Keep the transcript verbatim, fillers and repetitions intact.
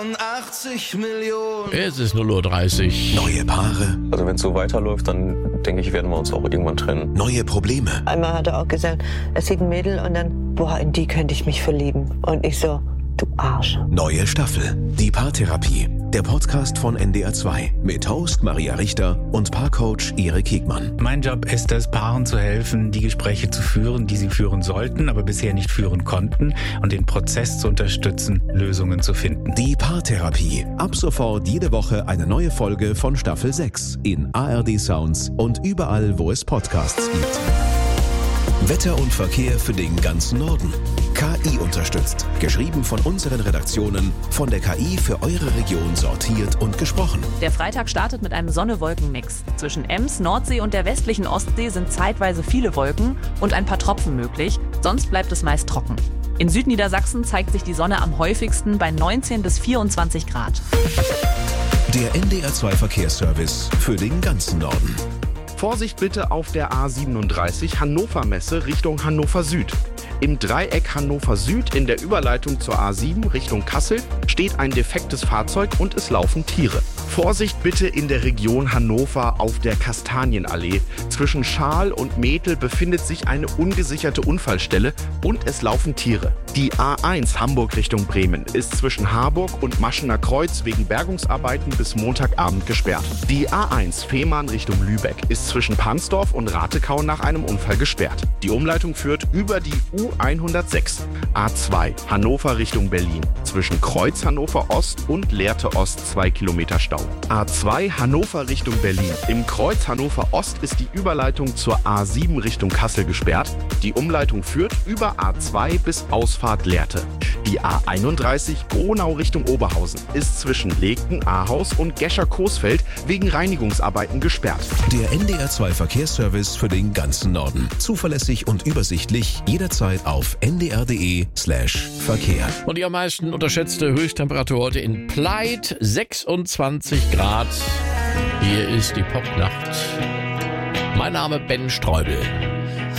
achtzig Millionen. Es ist null Uhr dreißig. Neue Paare. Also wenn es so weiterläuft, dann denke ich, werden wir uns auch irgendwann trennen. Neue Probleme. Einmal hat er auch gesagt, er sieht ein Mädel und dann, boah, in die könnte ich mich verlieben. Und ich so, du Arsch. Neue Staffel. Die Paartherapie. Der Podcast von N D R zwei mit Host Maria Richter und Paarcoach Erik Hegmann. Mein Job ist es, Paaren zu helfen, die Gespräche zu führen, die sie führen sollten, aber bisher nicht führen konnten, und den Prozess zu unterstützen, Lösungen zu finden. Die Paartherapie. Ab sofort jede Woche eine neue Folge von Staffel sechs in A R D Sounds und überall, wo es Podcasts gibt. Wetter und Verkehr für den ganzen Norden. K I unterstützt. Geschrieben von unseren Redaktionen, von der K I für eure Region sortiert und gesprochen. Der Freitag startet mit einem Sonne-Wolken-Mix. Zwischen Ems, Nordsee und der westlichen Ostsee sind zeitweise viele Wolken und ein paar Tropfen möglich. Sonst bleibt es meist trocken. In Südniedersachsen zeigt sich die Sonne am häufigsten bei neunzehn bis vierundzwanzig Grad. Der N D R zwei Verkehrsservice für den ganzen Norden. Vorsicht bitte auf der A siebenunddreißig Hannover Messe Richtung Hannover Süd. Im Dreieck Hannover Süd in der Überleitung zur A sieben Richtung Kassel steht ein defektes Fahrzeug und es laufen Tiere. Vorsicht bitte in der Region Hannover auf der Kastanienallee. Zwischen Schaal und Metel befindet sich eine ungesicherte Unfallstelle und es laufen Tiere. Die A eins Hamburg Richtung Bremen ist zwischen Harburg und Maschener Kreuz wegen Bergungsarbeiten bis Montagabend gesperrt. Die A eins Fehmarn Richtung Lübeck ist zwischen Pansdorf und Ratekau nach einem Unfall gesperrt. Die Umleitung führt über die U hundertsechs. A zwei Hannover Richtung Berlin. Zwischen Kreuz Hannover Ost und Lehrte Ost zwei Kilometer Stau. A zwei Hannover Richtung Berlin. Im Kreuz Hannover Ost ist die Überleitung zur A sieben Richtung Kassel gesperrt. Die Umleitung führt über A zwei bis Ausfahrt Lehrte. Die A einunddreißig Gronau Richtung Oberhausen ist zwischen Legten, Ahaus und Gescher-Coesfeld wegen Reinigungsarbeiten gesperrt. Der N D R zwei Verkehrsservice für den ganzen Norden. Zuverlässig und übersichtlich, jederzeit auf n d r punkt d e slash Verkehr. Und die am meisten unterschätzte Höchsttemperatur heute in Pleit, sechsundzwanzig Grad. Hier ist die Popnacht. Mein Name Ben Streubel.